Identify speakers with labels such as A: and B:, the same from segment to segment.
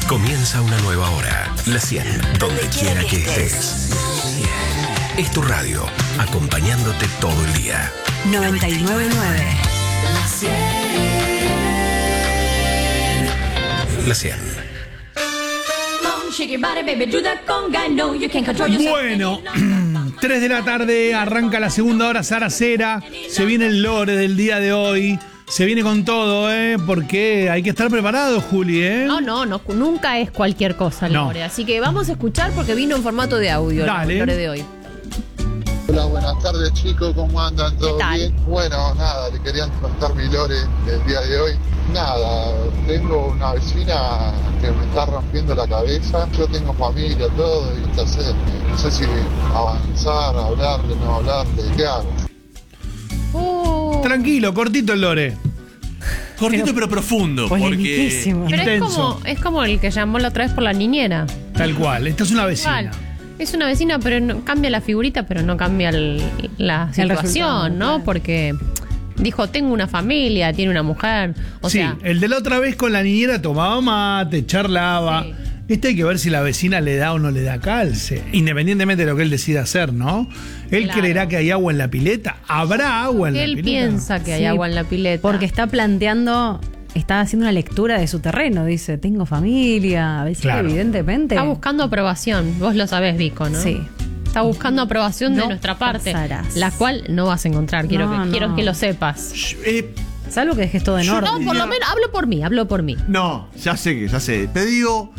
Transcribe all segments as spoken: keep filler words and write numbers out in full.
A: Comienza una nueva hora. La cien, donde quiera que estés. Es tu radio, acompañándote todo el día.
B: noventa y nueve punto nueve.
A: La cien.
C: Bueno, tres de la tarde, arranca la segunda hora Saracera. Se viene el lore del día de hoy. Se viene con todo, ¿eh? Porque hay que estar preparado, Juli, ¿eh?
D: No, no, no, nunca es cualquier cosa el
C: No.
D: lore. Así que vamos a escuchar porque vino en formato de audio
C: Dale.
D: el lore de hoy.
E: Hola, buenas tardes chicos, ¿cómo andan? ¿Todo
D: ¿Qué tal?
E: bien? Bueno, nada, le querían contar mi lore del día de hoy. Nada, tengo una vecina que me está rompiendo la cabeza. Yo tengo familia, todo, y qué hacer. No sé si avanzar, hablarle, no hablarle, ¿qué hago?
D: Uh,
C: Tranquilo, cortito el lore.
F: Cortito pero, pero profundo, porque
B: Polemiquísimo.
D: pero es
C: intenso.
D: como, es como el que llamó la otra vez por la niñera.
C: Tal cual, esta es una vecina.
D: Igual. Es una vecina, pero no, cambia la figurita, pero no cambia el- la
B: El
D: situación,
B: resultado,
D: ¿no?
B: claro.
D: Porque dijo, tengo una familia, tiene una mujer. O
C: Sí,
D: sea,
C: el de la otra vez con la niñera tomaba mate, charlaba.
D: Sí.
C: Este hay que ver si la vecina le da o no le da calce, independientemente de lo que él decida hacer, ¿no? Él
D: Claro.
C: creerá que hay agua en la pileta. ¿Habrá agua en la
D: él
C: pileta?
D: piensa que hay
B: Sí,
D: agua en la pileta.
B: Porque está planteando, está haciendo una lectura de su terreno. Dice, tengo familia. A veces,
C: Claro.
B: evidentemente.
D: está buscando aprobación. Vos lo sabés, Vico, ¿no?
B: Sí.
D: Está buscando aprobación de
B: No
D: nuestra parte.
B: pasarás.
D: La cual no vas a encontrar. Quiero,
B: No,
D: que, quiero
B: no.
D: que lo sepas.
F: eh,
B: Salvo que dejes todo en orden.
D: No, por lo menos hablo por mí, hablo por mí.
F: no, ya sé que, ya sé. Te digo,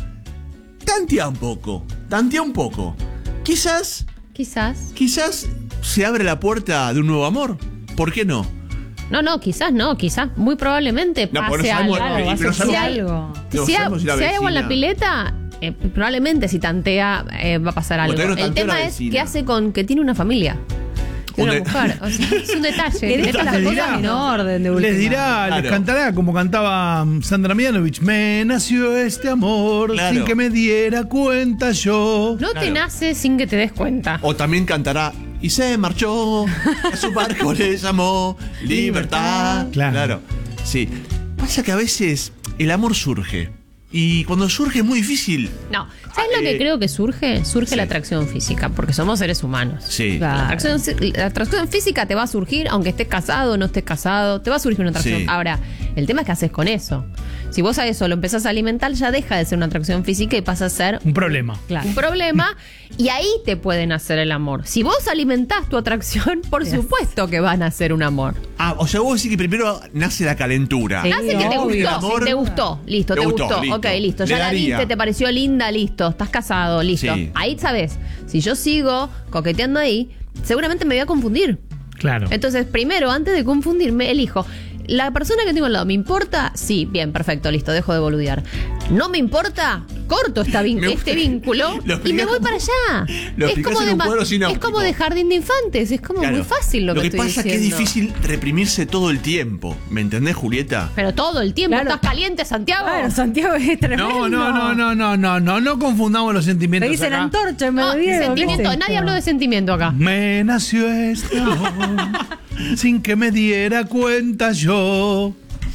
F: tantea un poco, tantea un poco. Quizás,
D: Quizás.
F: quizás se abre la puerta de un nuevo amor. ¿Por qué no?
D: No, no, quizás no, quizás muy probablemente
F: No,
D: pase
F: porque no
D: algo.
F: sabemos-
B: Algo,
F: y-
B: va a
F: pero
B: surgir
F: sabemos-
B: algo.
F: No
D: si, hay,
F: sabemos si la
D: si hay agua en la
F: vecina-
D: pileta, eh, probablemente si tantea eh, va a pasar algo.
F: todavía no
D: El
F: tanteó
D: tema
F: la
D: es
F: vecina.
D: qué hace con que tiene una familia. Tiene
F: Un
D: una
F: de-
D: mujer. O sea, es un detalle.
B: Que deja
D: Estas
B: las
D: cosas
B: cosas en
D: no.
B: orden de última.
C: Les dirá, les
F: Claro.
C: cantará como cantaba mm, Sandra Mianovich. Me nació este amor
F: Claro.
C: sin que me diera cuenta yo.
D: No te
F: Claro.
D: nace sin que te des cuenta.
F: O también cantará y se marchó, a su barco le llamó libertad.
C: Claro.
F: Sí. Pasa que a veces el amor surge. Y cuando surge es muy difícil.
D: No. ¿Sabes lo
F: Eh,
D: que creo que surge? Surge
F: sí.
D: la atracción física, porque somos seres humanos.
F: Sí.
B: Claro.
D: La atracción, la atracción física te va a surgir, aunque estés casado o no estés casado, te va a surgir una atracción.
F: Sí.
D: Ahora, el tema es qué haces con eso. Si vos a eso lo empezás a alimentar, ya deja de ser una atracción física y pasa a ser
C: Un problema.
B: Claro.
D: un problema, y ahí te pueden hacer el amor. Si vos alimentás tu atracción, por
B: Yes.
D: supuesto que van a hacer un amor.
F: Ah, o sea, vos decís que primero nace la calentura.
B: Sí.
D: Hace que te
B: obvio.
D: gustó,
F: Amor.
D: te gustó, listo,
F: Te
D: te,
F: gustó,
D: gustó,
F: listo.
D: ok, listo, ya
F: Le
D: la
F: daría.
D: viste, te pareció linda, listo, estás casado, listo.
F: Sí.
D: Ahí sabes, si yo sigo coqueteando ahí, seguramente me voy a confundir.
C: Claro.
D: Entonces, primero, antes de confundirme, elijo. ¿La persona que tengo al lado me importa? Sí, bien, perfecto, listo, dejo de boludear. ¿No me importa? Corto esta vin-
F: Me
D: este
F: gusta-
D: vínculo
F: Lo
D: y me
F: explicás
D: voy
F: como-
D: para allá.
F: lo
D: Es
F: explicás
D: como,
F: en
D: de
F: un
D: ma-
F: cuadro
D: es
F: sináptico.
D: como de jardín de infantes, es como
F: Claro.
D: muy fácil lo,
F: Lo que
D: estoy
F: pasa es que es
D: diciendo.
F: difícil reprimirse todo el tiempo. ¿Me entendés, Julieta?
D: Pero todo el tiempo,
B: Claro.
D: ¿estás caliente, Santiago?
B: Claro, Santiago es tremendo.
C: No, no, no, no, no, no, no, no confundamos los
B: Te
C: sentimientos.
B: dicen
C: acá.
B: antorcha en
D: No,
B: medio Diego, ¿qué
D: sentimiento,
B: es esto?
D: nadie habló de sentimiento acá.
C: Me nació este amor sin que me diera cuenta yo.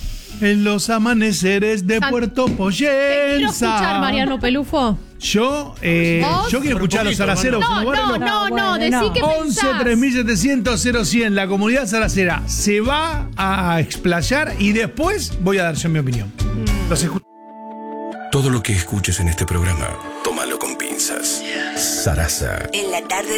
C: En los amaneceres de
D: San-
C: Puerto
D: Quiero escuchar,
C: Poyenza.
D: Mariano Pelufo.
C: Yo, eh,
D: ¿Vos?
C: yo quiero escuchar a los
F: Poquito,
C: zaraceros.
D: No,
C: ¿no?
D: no,
C: Bueno,
D: no, no,
B: bueno,
D: decí
B: no.
D: que
C: once
D: pensás.
C: tres mil setecientos cero cien, la comunidad zaracera se va a explayar y después voy a dar yo mi opinión. Los escu-
A: Todo lo que escuches en este programa, tómalo con pinzas. Sarasa.
G: En la tarde